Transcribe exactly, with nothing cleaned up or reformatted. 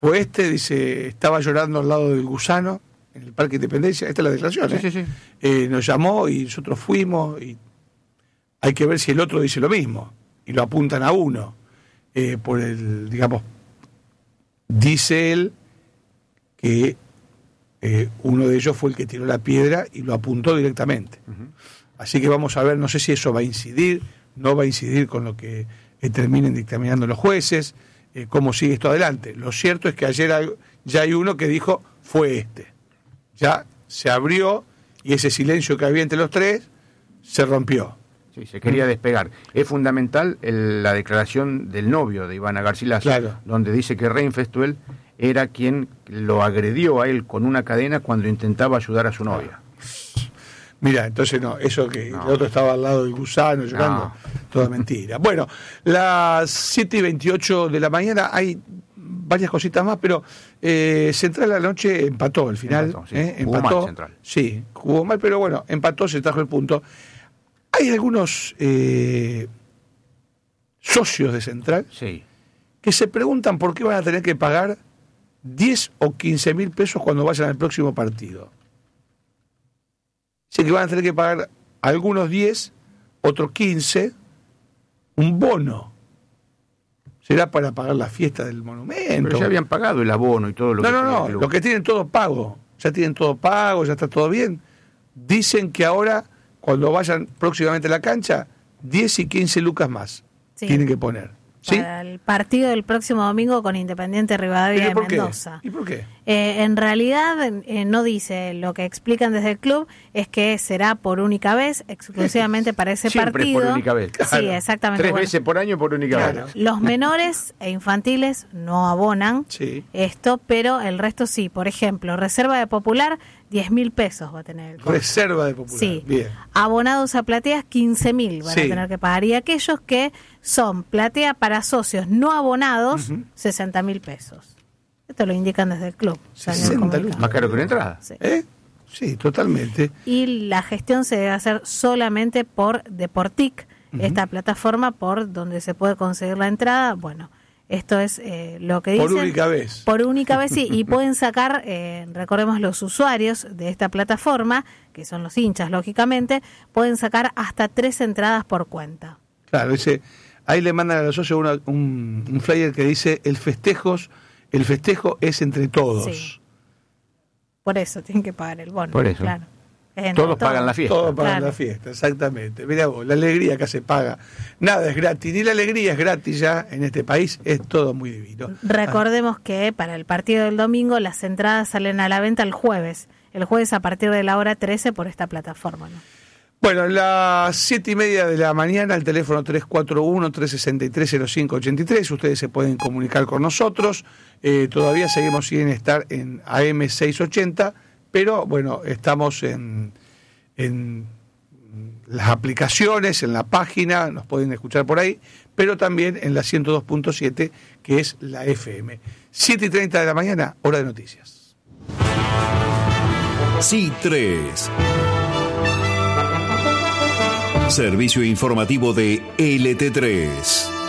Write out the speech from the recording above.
fue este, dice, estaba llorando al lado del gusano, en el Parque Independencia, esta es la declaración, Sí, ¿eh? sí, sí. Eh, nos llamó y nosotros fuimos, y hay que ver si el otro dice lo mismo, y lo apuntan a uno, eh, por el, digamos, dice él que eh, uno de ellos fue el que tiró la piedra y lo apuntó directamente. Uh-huh. Así que vamos a ver, no sé si eso va a incidir, no va a incidir con lo que eh, terminen dictaminando los jueces, eh, cómo sigue esto adelante. Lo cierto es que ayer hay, ya hay uno que dijo, fue este. Ya se abrió y ese silencio que había entre los tres se rompió. Sí, se quería despegar. Es fundamental el, la declaración del novio de Ivana Garcilaso, claro, donde dice que Reinfeldt era quien lo agredió a él con una cadena cuando intentaba ayudar a su novia. Mira, entonces no, eso que no. el otro estaba al lado del gusano llorando, no. Toda mentira. Bueno, las siete y veintiocho de la mañana hay varias cositas más, pero eh, Central anoche empató al final. Empató, sí. ¿eh? Jugó empató, mal Central. Sí, jugó mal, pero bueno, empató, se trajo el punto. Hay algunos eh, socios de Central sí. que se preguntan por qué van a tener que pagar diez o quince mil pesos cuando vayan al próximo partido. Dicen que van a tener que pagar algunos diez, otros quince, un bono. Será para pagar la fiesta del monumento. Pero ya habían pagado el abono y todo lo no, que... No, no, no, lo que tienen todo pago. Ya tienen todo pago, ya está todo bien. Dicen que ahora, cuando vayan próximamente a la cancha, diez y quince lucas más sí. tienen que poner. ¿Sí? Para el partido del próximo domingo con Independiente Rivadavia de Mendoza. ¿Y por qué? Eh, en realidad eh, no dice, lo que explican desde el club es que será por única vez, exclusivamente para ese Siempre partido. Por única vez. Claro. Sí, exactamente. Tres bueno, veces por año por única claro. vez. Los menores e infantiles no abonan sí. esto, pero el resto sí. Por ejemplo, reserva de Popular, diez mil pesos va a tener el costo. Reserva de Popular. Sí. Bien. Abonados a plateas, quince mil van sí. a tener que pagar. Y aquellos que son platea para socios no abonados, uh-huh. sesenta mil pesos. Esto lo indican desde el club. sesenta lucas. Más caro que una entrada. Sí. ¿Eh? Sí, totalmente. Y la gestión se debe hacer solamente por Deportic, uh-huh. esta plataforma por donde se puede conseguir la entrada. Bueno, esto es eh, lo que dicen. Por única vez. Por única vez, sí. Y pueden sacar, eh, recordemos, los usuarios de esta plataforma, que son los hinchas, lógicamente, pueden sacar hasta tres entradas por cuenta. Claro, dice, ahí le mandan a los socios una, un, un flyer que dice, el festejos, el festejo es entre todos. Sí. Por eso tienen que pagar el bono. Por eso. Claro. Todos, todos pagan la fiesta. Todos pagan claro. la fiesta, exactamente. Mirá vos, la alegría que se paga. Nada es gratis, ni la alegría es gratis ya en este país, es todo muy divino. Recordemos ah. que para el partido del domingo las entradas salen a la venta el jueves. El jueves a partir de la hora trece por esta plataforma, ¿no? Bueno, las siete y media de la mañana, el teléfono tres cuatro uno, tres seis tres, cero cinco ocho tres, ustedes se pueden comunicar con nosotros, eh, todavía seguimos sin estar en A M seiscientos ochenta, pero bueno, estamos en, en las aplicaciones, en la página, nos pueden escuchar por ahí, pero también en la ciento dos punto siete, que es la F M. siete y treinta de la mañana, hora de noticias. C tres. Servicio informativo de L T tres.